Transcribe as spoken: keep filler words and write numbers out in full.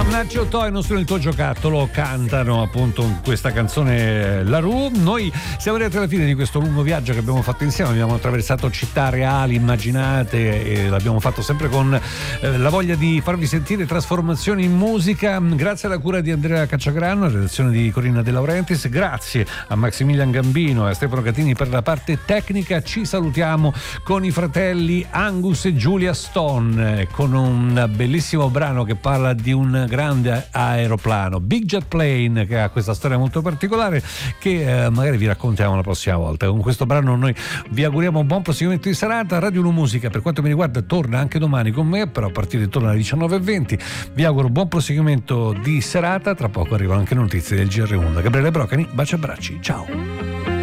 Nacho Toy, non sono il tuo giocattolo, cantano appunto in questa canzone La Rue. Noi siamo arrivati alla fine di questo lungo viaggio che abbiamo fatto insieme, abbiamo attraversato città reali, immaginate, e l'abbiamo fatto sempre con eh, la voglia di farvi sentire trasformazioni in musica. Grazie alla cura di Andrea Cacciagrano, redazione di Corina De Laurentiis, grazie a Maximilian Gambino e a Stefano Catini per la parte tecnica. Ci salutiamo con i fratelli Angus e Julia Stone, con un bellissimo brano che parla di un grande aeroplano, Big Jet Plane, che ha questa storia molto particolare che eh, magari vi raccontiamo la prossima volta. Con questo brano noi vi auguriamo un buon proseguimento di serata. Radio Uno Musica, per quanto mi riguarda, torna anche domani con me, però a partire intorno alle diciannove e venti. Vi auguro buon proseguimento di serata. Tra poco arrivano anche notizie del G R uno. Da Gabriele Brocani, baci e abbracci, ciao.